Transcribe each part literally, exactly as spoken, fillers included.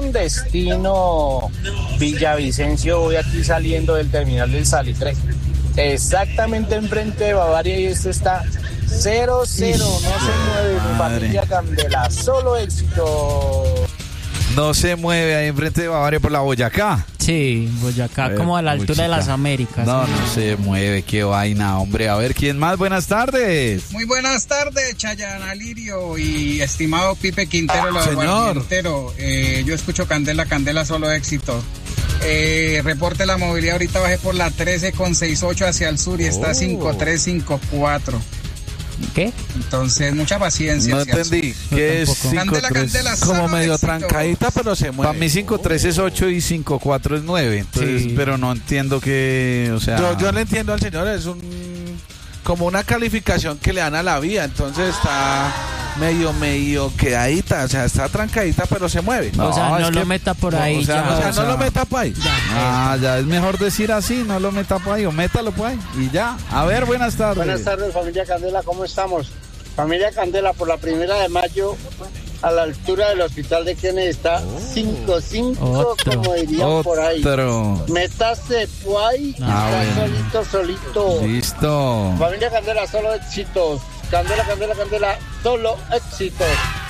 con destino Villavicencio. Voy aquí saliendo del terminal del Salitre, exactamente enfrente de Bavaria, y esto está cero cero, no se mueve mi familia Candela, solo éxito. No se mueve ahí enfrente de Bavaria por la Boyacá. Sí, Boyacá, a ver, como a la altura de las Américas. No, no, no se mueve, qué vaina, hombre. A ver, ¿quién más? Buenas tardes. Muy buenas tardes, Chayana Lirio y estimado Pipe Quintero, lo de Quintero. Eh, yo escucho Candela, Candela, solo éxito. Eh, reporte la movilidad, ahorita bajé por la trece con sesenta y ocho hacia el sur y oh. está cincuenta y tres cincuenta y cuatro. ¿Qué? Entonces, mucha paciencia. No entendí. ¿Qué es Candela, Candela, como medio éxito. Trancadita, pero se mueve. Para mí cincuenta y tres es ocho y cincuenta y cuatro es nueve. Entonces, sí. Pero no entiendo que, o sea... Yo, yo le entiendo al señor, es un como una calificación que le dan a la vía. Entonces está medio, medio quedadita. O sea, está trancadita, pero se mueve. No, o sea, no lo que, meta por ahí. No, o sea, ya, no, o sea, o sea, no lo meta por ahí. Ya, ah, ya es mejor decir así, no lo meta por ahí, o métalo por ahí. Y ya. A ver, buenas tardes. Buenas tardes, familia Candela, ¿cómo estamos? Familia Candela, por la primera de mayo, a la altura del hospital de Kennedy, está cinco cinco, como dirían otro. por ahí. Métase por ahí, ah, está bueno. solito, solito. Listo. Familia Candela, solo éxitos. Candela, Candela, Candela, solo éxitos.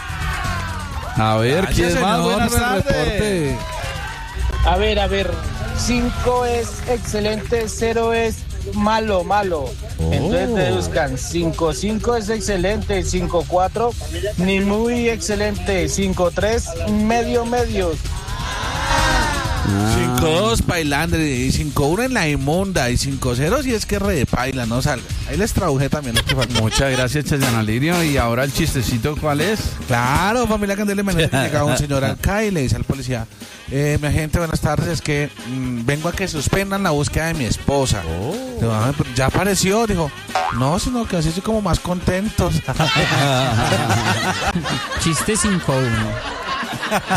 A ver, Gracias, ¿quién más? Buenas tardes. A ver, a ver. cinco es excelente, cero es malo, malo. Oh. Entonces te buscan cinco cinco es excelente, cinco cuatro ni muy excelente, cinco tres medio medios. Ah. cinco dos Pailandre y cinco uno en la inmunda y cinco cero si es que re de paila, no salga. Ahí les traduje también lo que falta. Muchas gracias, Chayana Lirio. Y ahora el chistecito, ¿cuál es? Claro, familia Candela, me llegaba un señor acá y le dice al policía: eh, mi agente, buenas tardes, es que mmm, vengo a que suspendan la búsqueda de mi esposa. Oh. Digo, ah, ya apareció, dijo, no, sino que así estoy como más contento. Chiste cinco uno.